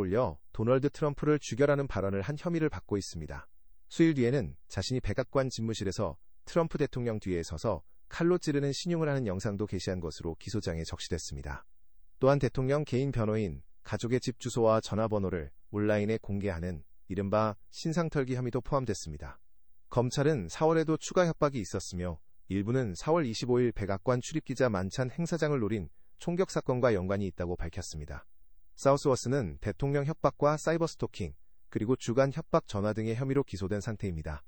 올려 도널드 트럼프를 죽여라는 발언을 한 혐의를 받고 있습니다. 수일 뒤에는 자신이 백악관 집무실에서 트럼프 대통령 뒤에 서서 칼로 찌르는 신용을 하는 영상도 게시한 것으로 기소장에 적시됐습니다. 또한 대통령 개인 변호인, 가족의 집 주소와 전화번호를 온라인에 공개하는 이른바 신상털기 혐의도 포함됐습니다. 검찰은 4월에도 추가 협박이 있었으며 일부는 4월 25일 백악관 출입기자 만찬 행사장을 노린 총격 사건과 연관이 있다고 밝혔습니다. 사우스워스는 대통령 협박과 사이버 스토킹, 그리고 주간 협박 전화 등의 혐의로 기소된 상태입니다.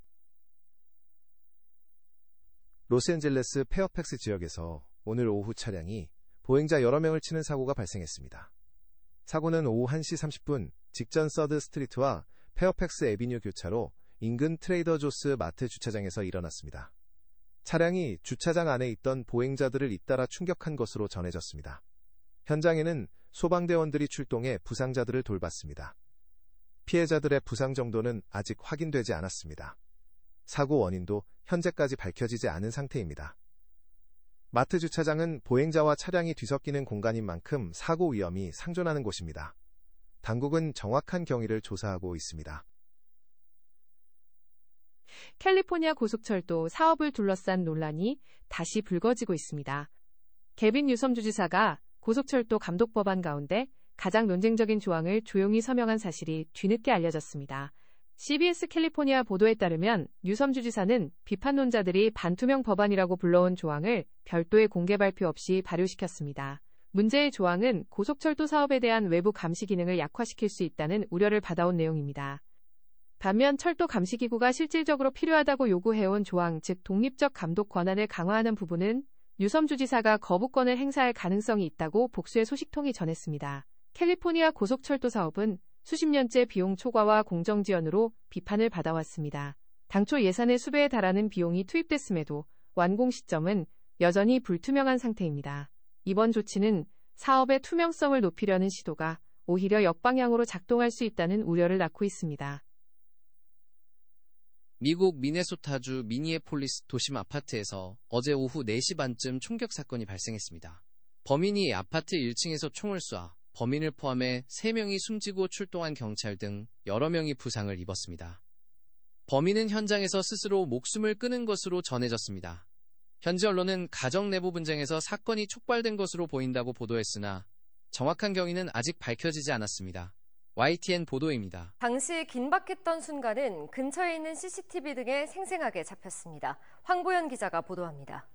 로스앤젤레스 페어팩스 지역에서 오늘 오후 차량이 보행자 여러 명을 치는 사고가 발생했습니다. 사고는 오후 1시 30분 직전 서드 스트리트와 페어팩스 애비뉴 교차로 인근 트레이더 조스 마트 주차장에서 일어났습니다. 차량이 주차장 안에 있던 보행자들을 잇따라 충격한 것으로 전해졌습니다. 현장에는 소방대원들이 출동해 부상자들을 돌봤습니다. 피해자들의 부상 정도는 아직 확인되지 않았습니다. 사고 원인도 현재까지 밝혀지지 않은 상태입니다. 마트 주차장은 보행자와 차량이 뒤섞이는 공간인 만큼 사고 위험이 상존하는 곳입니다. 당국은 정확한 경위를 조사하고 있습니다. 캘리포니아 고속철도 사업을 둘러싼 논란이 다시 불거지고 있습니다. 개빈 뉴섬 주지사가 고속철도 감독 법안 가운데 가장 논쟁적인 조항을 조용히 서명한 사실이 뒤늦게 알려졌습니다. CBS 캘리포니아 보도에 따르면 뉴섬 주지사는 비판론자들이 반투명 법안이라고 불러온 조항을 별도의 공개 발표 없이 발효시켰습니다. 문제의 조항은 고속철도 사업에 대한 외부 감시 기능을 약화시킬 수 있다는 우려를 받아온 내용입니다. 반면 철도 감시기구가 실질적으로 필요하다고 요구해온 조항, 즉 독립적 감독 권한을 강화하는 부분은 뉴섬 주지사가 거부권을 행사할 가능성이 있다고 복수의 소식통이 전했습니다. 캘리포니아 고속철도 사업은 수십 년째 비용 초과와 공정 지연으로 비판을 받아왔습니다. 당초 예산의 수배에 달하는 비용이 투입됐음에도 완공 시점은 여전히 불투명한 상태입니다. 이번 조치는 사업의 투명성을 높이려는 시도가 오히려 역방향으로 작동할 수 있다는 우려를 낳고 있습니다. 미국 미네소타주 미니애폴리스 도심 아파트에서 어제 오후 4시 반쯤 총격 사건이 발생했습니다. 범인이 아파트 1층에서 총을 쏴 범인을 포함해 3명이 숨지고 출동한 경찰 등 여러 명이 부상을 입었습니다. 범인은 현장에서 스스로 목숨을 끊은 것으로 전해졌습니다. 현지 언론은 가정 내부 분쟁에서 사건이 촉발된 것으로 보인다고 보도했으나 정확한 경위는 아직 밝혀지지 않았습니다. YTN 보도입니다. 당시 긴박했던 순간은 근처에 있는 CCTV 등에 생생하게 잡혔습니다. 황보연 기자가 보도합니다.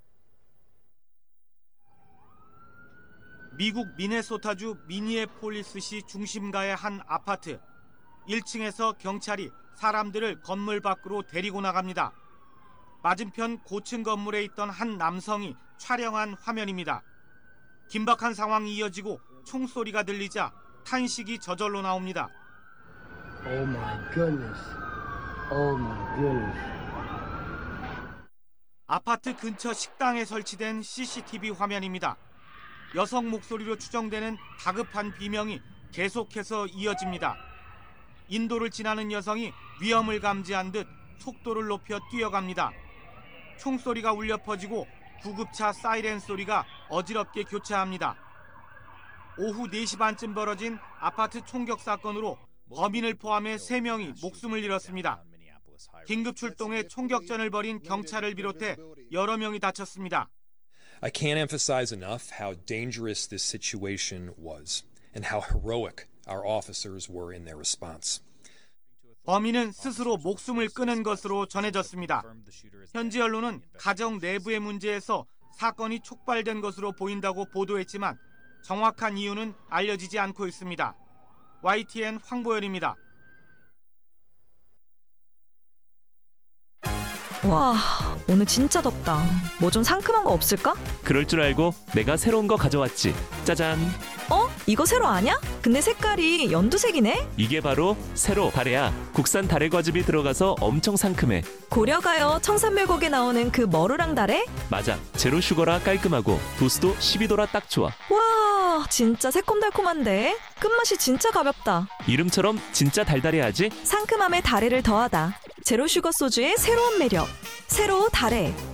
미국 미네소타주 미니애폴리스시 중심가의 한 아파트. 1층에서 경찰이 사람들을 건물 밖으로 데리고 나갑니다. 맞은편 고층 건물에 있던 한 남성이 촬영한 화면입니다. 긴박한 상황이 이어지고 총소리가 들리자 탄식이 저절로 나옵니다. Oh my goodness. Oh my goodness. 아파트 근처 식당에 설치된 CCTV 화면입니다. 여성 목소리로 추정되는 다급한 비명이 계속해서 이어집니다. 인도를 지나는 여성이 위험을 감지한 듯 속도를 높여 뛰어갑니다. 총소리가 울려 퍼지고 구급차 사이렌 소리가 어지럽게 교차합니다. 오후 4시 반쯤 벌어진 아파트 총격 사건으로 범인을 포함해 3명이 목숨을 잃었습니다. 긴급 출동해 총격전을 벌인 경찰을 비롯해 여러 명이 다쳤습니다. I can't emphasize enough how dangerous this situation was and how heroic our officers were in their response. 범인은 스스로 목숨을 끊은 것으로 전해졌습니다. 현지 언론은 가정 내부의 문제에서 사건이 촉발된 것으로 보인다고 보도했지만 정확한 이유는 알려지지 않고 있습니다. YTN 황보연입니다. 와, 오늘 진짜 덥다. 뭐 좀 상큼한 거 없을까? 그럴 줄 알고 내가 새로운 거 가져왔지. 짜잔. 이거 세로 아냐? 근데 색깔이 연두색이네? 이게 바로 세로 다래야. 국산 다래 과즙이 들어가서 엄청 상큼해. 고려가요 청산멸곡에 나오는 그 머루랑 다래? 맞아. 제로 슈거라 깔끔하고 도수도 12도라 딱 좋아. 와, 진짜 새콤달콤한데? 끝맛이 진짜 가볍다. 이름처럼 진짜 달달해야지. 상큼함에 다래를 더하다. 제로 슈거 소주의 새로운 매력. 세로 다래.